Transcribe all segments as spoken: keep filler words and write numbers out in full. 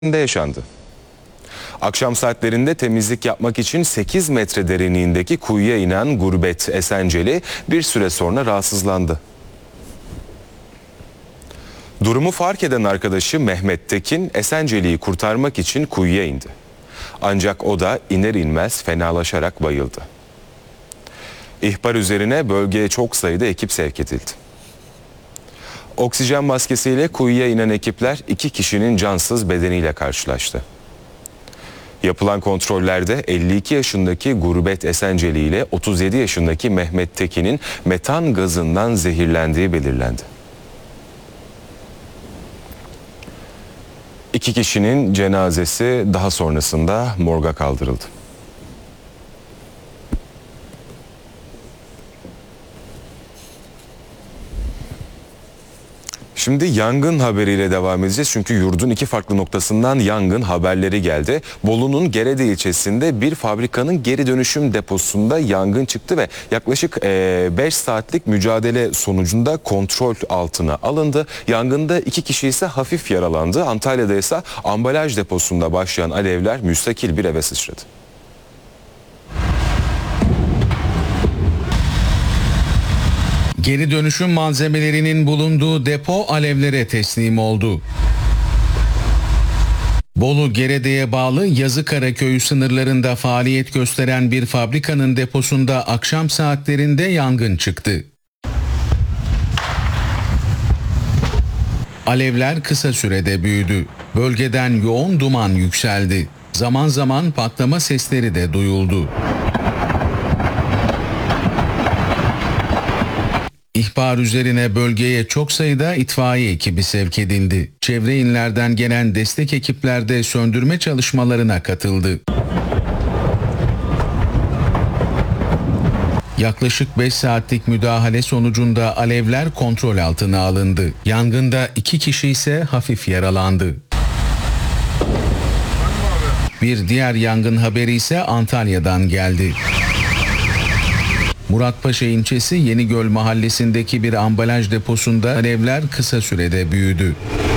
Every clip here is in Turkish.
yaşandı. Akşam saatlerinde temizlik yapmak için sekiz metre derinliğindeki kuyuya inen Gurbet Esenceli bir süre sonra rahatsızlandı. Durumu fark eden arkadaşı Mehmet Tekin Esenceli'yi kurtarmak için kuyuya indi. Ancak o da iner inmez fenalaşarak bayıldı. İhbar üzerine bölgeye çok sayıda ekip sevk edildi. Oksijen maskesiyle kuyuya inen ekipler iki kişinin cansız bedeniyle karşılaştı. Yapılan kontrollerde elli iki yaşındaki Gurbet Esenceli ile otuz yedi yaşındaki Mehmet Tekin'in metan gazından zehirlendiği belirlendi. İki kişinin cenazesi daha sonrasında morga kaldırıldı. Şimdi yangın haberiyle devam edeceğiz çünkü yurdun iki farklı noktasından yangın haberleri geldi. Bolu'nun Gerede ilçesinde bir fabrikanın geri dönüşüm deposunda yangın çıktı ve yaklaşık beş saatlik mücadele sonucunda kontrol altına alındı. Yangında iki kişi ise hafif yaralandı. Antalya'da ise ambalaj deposunda başlayan alevler müstakil bir eve sıçradı. Geri dönüşüm malzemelerinin bulunduğu depo alevlere teslim oldu. Bolu Gerede'ye bağlı Yazıkara köyü sınırlarında faaliyet gösteren bir fabrikanın deposunda akşam saatlerinde yangın çıktı. Alevler kısa sürede büyüdü. Bölgeden yoğun duman yükseldi. Zaman zaman patlama sesleri de duyuldu. İhbar üzerine bölgeye çok sayıda itfaiye ekibi sevk edildi. Çevre illerden gelen destek ekipler de söndürme çalışmalarına katıldı. Yaklaşık beş saatlik müdahale sonucunda alevler kontrol altına alındı. Yangında iki kişi ise hafif yaralandı. Bir diğer yangın haberi ise Antalya'dan geldi. Muratpaşa ilçesi Yenigöl mahallesindeki bir ambalaj deposunda alevler kısa sürede büyüdü.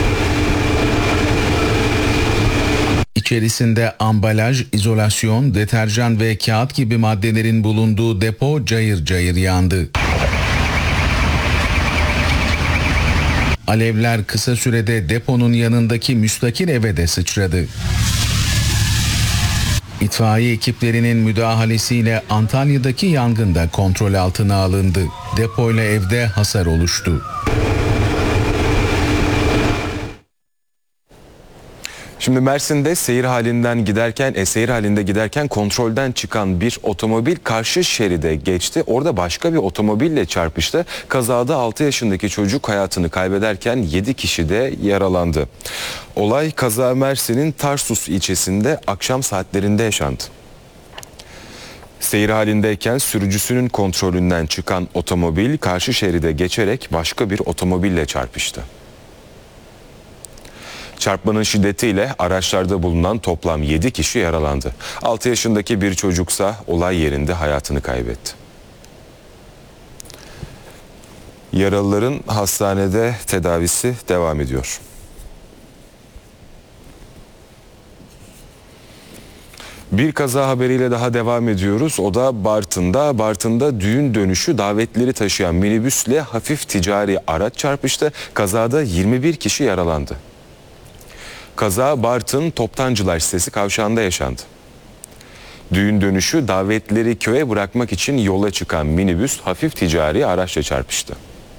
İçerisinde ambalaj, izolasyon, deterjan ve kağıt gibi maddelerin bulunduğu depo cayır cayır yandı. Alevler kısa sürede deponun yanındaki müstakil eve de sıçradı. İtfaiye ekiplerinin müdahalesiyle Antalya'daki yangın da kontrol altına alındı. Depoyla evde hasar oluştu. Şimdi Mersin'de seyir halinden giderken, e, seyir halinde giderken kontrolden çıkan bir otomobil karşı şeride geçti. Orada başka bir otomobille çarpıştı. Kazada altı yaşındaki çocuk hayatını kaybederken yedi kişi de yaralandı. Olay kaza Mersin'in Tarsus ilçesinde akşam saatlerinde yaşandı. Seyir halindeyken sürücüsünün kontrolünden çıkan otomobil karşı şeride geçerek başka bir otomobille çarpıştı. Çarpmanın şiddetiyle araçlarda bulunan toplam yedi kişi yaralandı. altı yaşındaki bir çocuksa olay yerinde hayatını kaybetti. Yaralıların hastanede tedavisi devam ediyor. Bir kaza haberiyle daha devam ediyoruz. O da Bartın'da. Bartın'da düğün dönüşü davetleri taşıyan minibüsle hafif ticari araç çarpıştı. Kazada yirmi bir kişi yaralandı. Kaza Bartın Toptancılar sitesi kavşağında yaşandı. Düğün dönüşü davetleri köye bırakmak için yola çıkan minibüs hafif ticari araçla çarpıştı.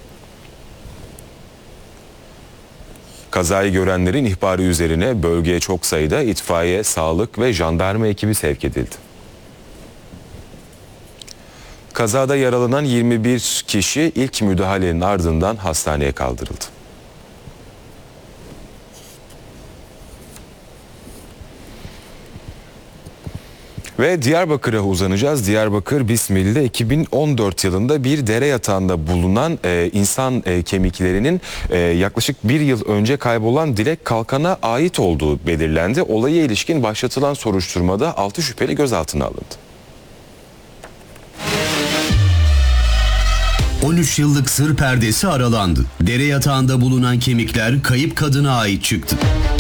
Kazayı görenlerin ihbarı üzerine bölgeye çok sayıda itfaiye, sağlık ve jandarma ekibi sevk edildi. Kazada yaralanan yirmi bir kişi ilk müdahalenin ardından hastaneye kaldırıldı. Ve Diyarbakır'a uzanacağız. Diyarbakır Bismil'de iki bin on dört yılında bir dere yatağında bulunan e, insan e, kemiklerinin e, yaklaşık bir yıl önce kaybolan Dilek Kalkan'a ait olduğu belirlendi. Olaya ilişkin başlatılan soruşturmada altı şüpheli gözaltına alındı. on üç yıllık sır perdesi aralandı. Dere yatağında bulunan kemikler kayıp kadına ait çıktı.